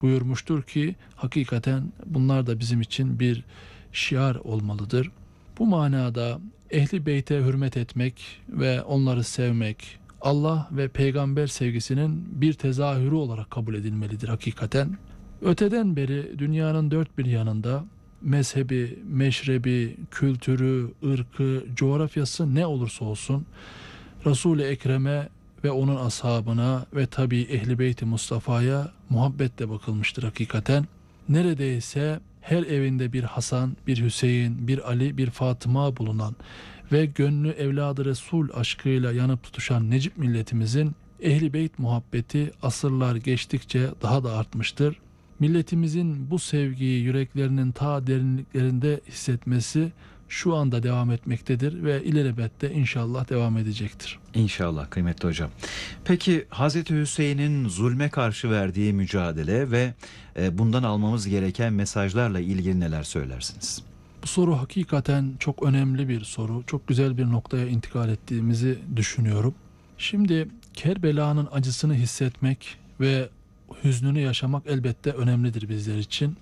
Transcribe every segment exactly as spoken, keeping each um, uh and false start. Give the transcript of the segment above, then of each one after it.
buyurmuştur ki hakikaten bunlar da bizim için bir şiar olmalıdır. Bu manada Ehli Beyt'e hürmet etmek ve onları sevmek Allah ve peygamber sevgisinin bir tezahürü olarak kabul edilmelidir hakikaten. Öteden beri dünyanın dört bir yanında mezhebi, meşrebi, kültürü, ırkı, coğrafyası ne olursa olsun Resul-i Ekrem'e ve onun ashabına ve tabii Ehl-i Beyt-i Mustafa'ya muhabbetle bakılmıştır hakikaten. Neredeyse her evinde bir Hasan, bir Hüseyin, bir Ali, bir Fatıma bulunan ve gönlü evladı Resul aşkıyla yanıp tutuşan Necip milletimizin Ehl-i Beyt muhabbeti asırlar geçtikçe daha da artmıştır. Milletimizin bu sevgiyi yüreklerinin ta derinliklerinde hissetmesi şu anda devam etmektedir ve ilelebette inşallah devam edecektir. İnşallah kıymetli hocam. Peki Hazreti Hüseyin'in zulme karşı verdiği mücadele ve bundan almamız gereken mesajlarla ilgili neler söylersiniz? Bu soru hakikaten çok önemli bir soru. Çok güzel bir noktaya intikal ettiğimizi düşünüyorum. Şimdi Kerbela'nın acısını hissetmek ve hüznünü yaşamak elbette önemlidir bizler için.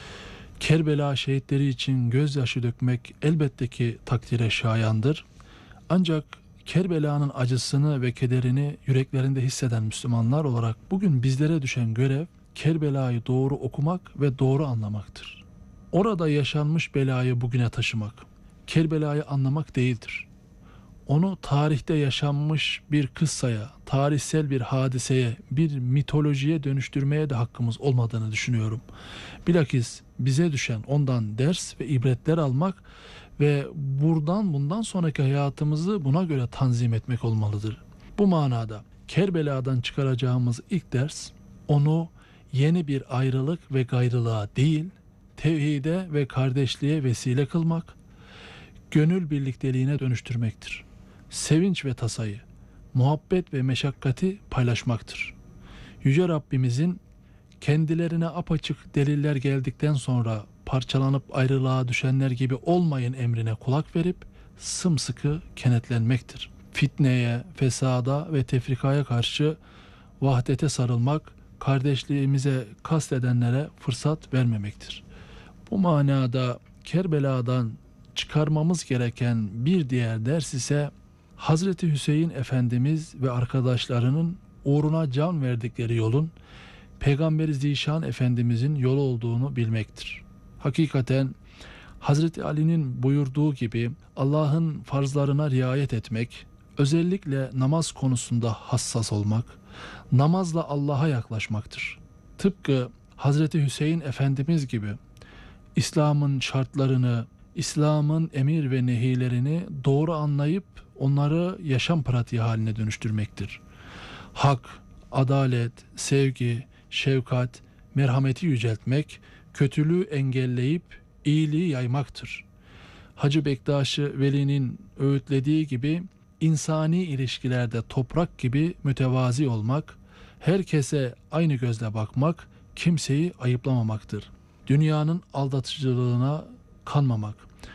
Kerbela şehitleri için gözyaşı dökmek elbette ki takdire şayandır. Ancak Kerbela'nın acısını ve kederini yüreklerinde hisseden Müslümanlar olarak bugün bizlere düşen görev Kerbela'yı doğru okumak ve doğru anlamaktır. Orada yaşanmış belayı bugüne taşımak, Kerbela'yı anlamak değildir. Onu tarihte yaşanmış bir kıssaya, tarihsel bir hadiseye, bir mitolojiye dönüştürmeye de hakkımız olmadığını düşünüyorum. Bilakis bize düşen ondan ders ve ibretler almak ve buradan bundan sonraki hayatımızı buna göre tanzim etmek olmalıdır. Bu manada Kerbela'dan çıkaracağımız ilk ders onu yeni bir ayrılık ve gayrılığa değil, tevhide ve kardeşliğe vesile kılmak, gönül birlikteliğine dönüştürmektir. Sevinç ve tasayı, muhabbet ve meşakkati paylaşmaktır. Yüce Rabbimizin kendilerine apaçık deliller geldikten sonra parçalanıp ayrılığa düşenler gibi olmayın emrine kulak verip sımsıkı kenetlenmektir. Fitneye, fesada ve tefrikaya karşı vahdete sarılmak, kardeşliğimize kastedenlere fırsat vermemektir. Bu manada Kerbela'dan çıkarmamız gereken bir diğer ders ise Hazreti Hüseyin Efendimiz ve arkadaşlarının uğruna can verdikleri yolun Peygamber-i Zişan Efendimizin yolu olduğunu bilmektir. Hakikaten Hazreti Ali'nin buyurduğu gibi Allah'ın farzlarına riayet etmek, özellikle namaz konusunda hassas olmak, namazla Allah'a yaklaşmaktır. Tıpkı Hazreti Hüseyin Efendimiz gibi İslam'ın şartlarını, İslam'ın emir ve nehilerini doğru anlayıp onları yaşam pratiği haline dönüştürmektir. Hak, adalet, sevgi, şefkat, merhameti yüceltmek, kötülüğü engelleyip iyiliği yaymaktır. Hacı Bektaş-ı Veli'nin öğütlediği gibi insani ilişkilerde toprak gibi mütevazi olmak, herkese aynı gözle bakmak, kimseyi ayıplamamaktır. Dünyanın aldatıcılığına kanmamak,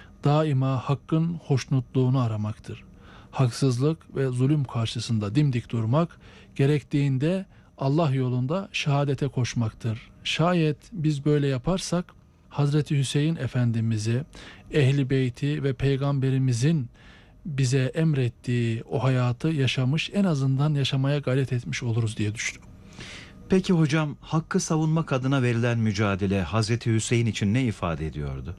daima hakkın hoşnutluğunu aramaktır. Haksızlık ve zulüm karşısında dimdik durmak, gerektiğinde Allah yolunda şehadete koşmaktır. Şayet biz böyle yaparsak, Hazreti Hüseyin Efendimiz'i, Ehl-i Beyti ve Peygamberimizin bize emrettiği o hayatı yaşamış, en azından yaşamaya gayret etmiş oluruz diye düşünüyorum. Peki hocam, hakkı savunmak adına verilen mücadele Hazreti Hüseyin için ne ifade ediyordu?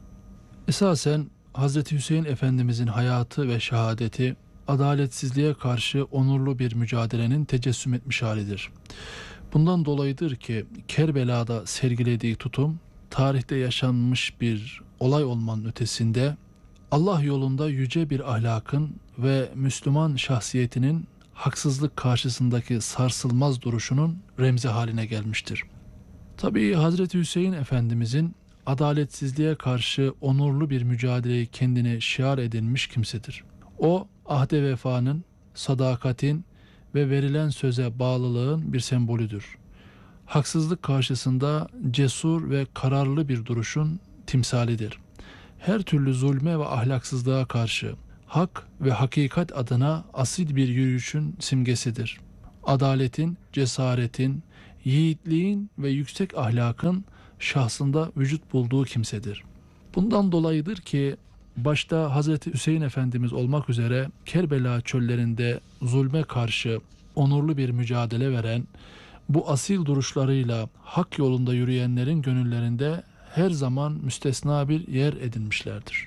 Esasen Hazreti Hüseyin Efendimizin hayatı ve şehadeti adaletsizliğe karşı onurlu bir mücadelenin tecessüm etmiş halidir. Bundan dolayıdır ki Kerbela'da sergilediği tutum tarihte yaşanmış bir olay olmanın ötesinde Allah yolunda yüce bir ahlakın ve Müslüman şahsiyetinin haksızlık karşısındaki sarsılmaz duruşunun remzi haline gelmiştir. Tabii Hazreti Hüseyin Efendimizin adaletsizliğe karşı onurlu bir mücadeleyi kendine şiar edinmiş kimsedir. O ahde vefanın, sadakatin ve verilen söze bağlılığın bir sembolüdür. Haksızlık karşısında cesur ve kararlı bir duruşun timsalidir. Her türlü zulme ve ahlaksızlığa karşı hak ve hakikat adına asil bir yürüyüşün simgesidir. Adaletin, cesaretin, yiğitliğin ve yüksek ahlakın şahsında vücut bulduğu kimsedir. Bundan dolayıdır ki başta Hazreti Hüseyin Efendimiz olmak üzere Kerbela çöllerinde zulme karşı onurlu bir mücadele veren, bu asil duruşlarıyla hak yolunda yürüyenlerin gönüllerinde her zaman müstesna bir yer edinmişlerdir.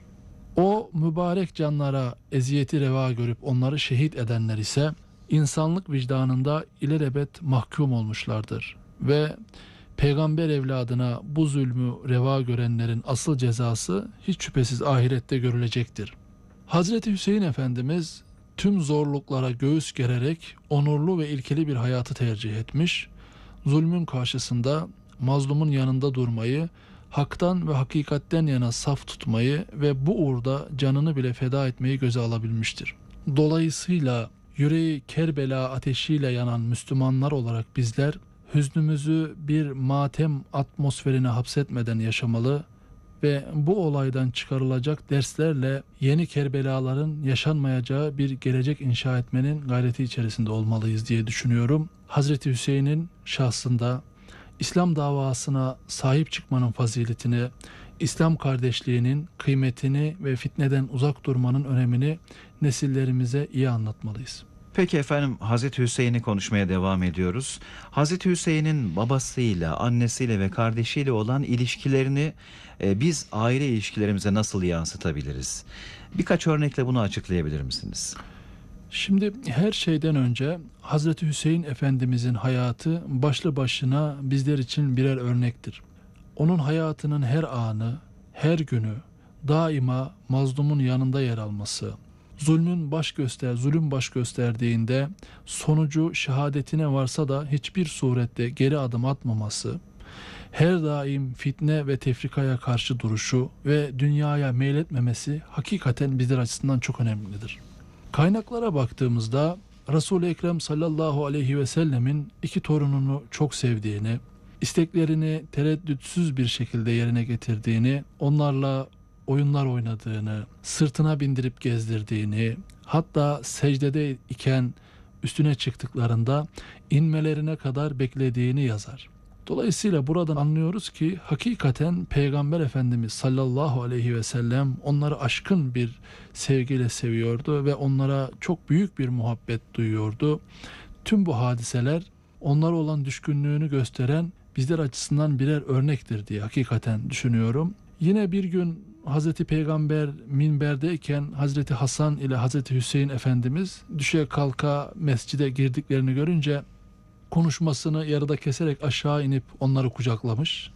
O mübarek canlara eziyeti reva görüp onları şehit edenler ise insanlık vicdanında ilelebet mahkum olmuşlardır ve peygamber evladına bu zulmü reva görenlerin asıl cezası hiç şüphesiz ahirette görülecektir. Hazreti Hüseyin Efendimiz tüm zorluklara göğüs gererek onurlu ve ilkeli bir hayatı tercih etmiş, zulmün karşısında mazlumun yanında durmayı, haktan ve hakikatten yana saf tutmayı ve bu uğurda canını bile feda etmeyi göze alabilmiştir. Dolayısıyla yüreği Kerbela ateşiyle yanan Müslümanlar olarak bizler hüznümüzü bir matem atmosferine hapsetmeden yaşamalı ve bu olaydan çıkarılacak derslerle yeni Kerbelaların yaşanmayacağı bir gelecek inşa etmenin gayreti içerisinde olmalıyız diye düşünüyorum. Hazreti Hüseyin'in şahsında İslam davasına sahip çıkmanın faziletini, İslam kardeşliğinin kıymetini ve fitneden uzak durmanın önemini nesillerimize iyi anlatmalıyız. Peki efendim, Hazreti Hüseyin'i konuşmaya devam ediyoruz. Hazreti Hüseyin'in babasıyla, annesiyle ve kardeşiyle olan ilişkilerini e, biz aile ilişkilerimize nasıl yansıtabiliriz? Birkaç örnekle bunu açıklayabilir misiniz? Şimdi her şeyden önce Hazreti Hüseyin Efendimizin hayatı başlı başına bizler için birer örnektir. Onun hayatının her anı, her günü daima mazlumun yanında yer alması, zulmün baş göster, zulüm baş gösterdiğinde sonucu şehadetine varsa da hiçbir surette geri adım atmaması, her daim fitne ve tefrikaya karşı duruşu ve dünyaya meyletmemesi hakikaten bizler açısından çok önemlidir. Kaynaklara baktığımızda Resul-i Ekrem sallallahu aleyhi ve sellemin iki torununu çok sevdiğini, isteklerini tereddütsüz bir şekilde yerine getirdiğini, onlarla oyunlar oynadığını, sırtına bindirip gezdirdiğini, hatta secdede iken üstüne çıktıklarında inmelerine kadar beklediğini yazar. Dolayısıyla buradan anlıyoruz ki hakikaten Peygamber Efendimiz sallallahu aleyhi ve sellem onları aşkın bir sevgiyle seviyordu ve onlara çok büyük bir muhabbet duyuyordu. Tüm bu hadiseler onlara olan düşkünlüğünü gösteren bizler açısından birer örnektir diye hakikaten düşünüyorum. Yine bir gün Hazreti Peygamber minberdeyken Hazreti Hasan ile Hazreti Hüseyin Efendimiz düşe kalka mescide girdiklerini görünce konuşmasını yarıda keserek aşağı inip onları kucaklamış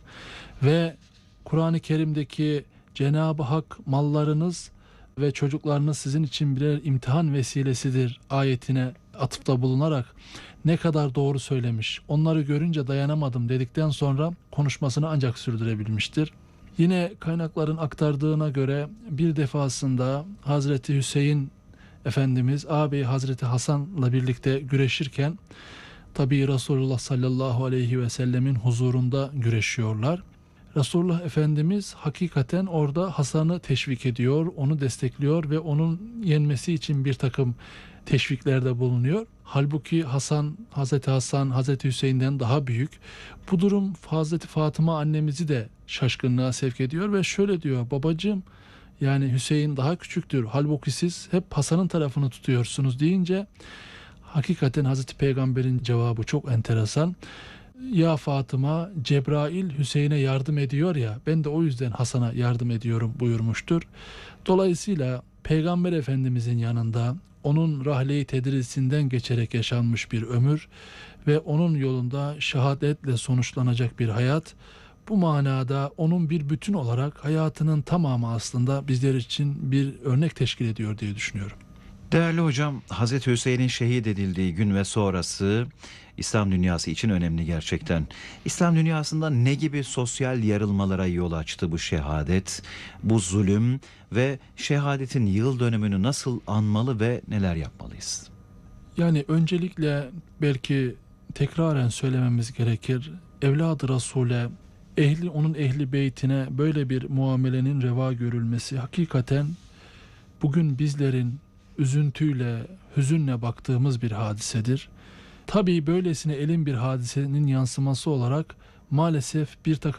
ve Kur'an-ı Kerim'deki Cenab-ı Hak mallarınız ve çocuklarınız sizin için birer imtihan vesilesidir ayetine atıfta bulunarak ne kadar doğru söylemiş, onları görünce dayanamadım dedikten sonra konuşmasını ancak sürdürebilmiştir. Yine kaynakların aktardığına göre bir defasında Hazreti Hüseyin Efendimiz ağabeyi Hazreti Hasan'la birlikte güreşirken tabi Resulullah sallallahu aleyhi ve sellemin huzurunda güreşiyorlar. Resulullah Efendimiz hakikaten orada Hasan'ı teşvik ediyor, onu destekliyor ve onun yenmesi için bir takım teşviklerde bulunuyor. Halbuki Hasan, Hazreti Hasan, Hazreti Hüseyin'den daha büyük. Bu durum Hazreti Fatıma annemizi de şaşkınlığa sevk ediyor ve şöyle diyor: babacığım, yani Hüseyin daha küçüktür. Halbuki siz hep Hasan'ın tarafını tutuyorsunuz deyince hakikaten Hazreti Peygamber'in cevabı çok enteresan. Ya Fatıma, Cebrail Hüseyin'e yardım ediyor ya, ben de o yüzden Hasan'a yardım ediyorum buyurmuştur. Dolayısıyla Peygamber Efendimizin yanında onun rahle-i tedrisinden geçerek yaşanmış bir ömür ve onun yolunda şehadetle sonuçlanacak bir hayat, bu manada onun bir bütün olarak hayatının tamamı aslında bizler için bir örnek teşkil ediyor diye düşünüyorum. Değerli hocam, Hazreti Hüseyin'in şehit edildiği gün ve sonrası İslam dünyası için önemli gerçekten. İslam dünyasında ne gibi sosyal yarılmalara yol açtı bu şehadet, bu zulüm ve şehadetin yıl dönümünü nasıl anmalı ve neler yapmalıyız? Yani öncelikle belki tekraren söylememiz gerekir. Evladı Resul'e, ehli, onun ehli beytine böyle bir muamelenin reva görülmesi hakikaten bugün bizlerin üzüntüyle, hüzünle baktığımız bir hadisedir. Tabii böylesine elin bir hadisenin yansıması olarak maalesef bir takım